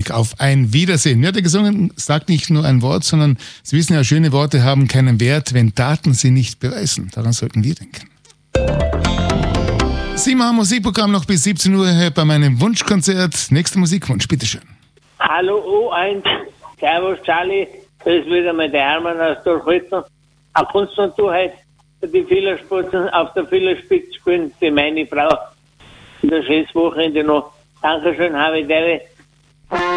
Dank, auf ein Wiedersehen. Ja, der gesungen sagt nicht nur ein Wort, sondern Sie wissen ja, schöne Worte haben keinen Wert, wenn Taten sie nicht beweisen. Daran sollten wir denken. Sie machen Musikprogramm noch bis 17 Uhr bei meinem Wunschkonzert. Nächster Musikwunsch, bitteschön. Hallo O1, Servus Charlie, das ist wieder mal der Hermann aus Dorfhütten. Auch kannst du heute die Fillerspitzen auf der Fillerspitze spielen für meine Frau. Und ein schönes Wochenende noch. Dankeschön, habe ich dir.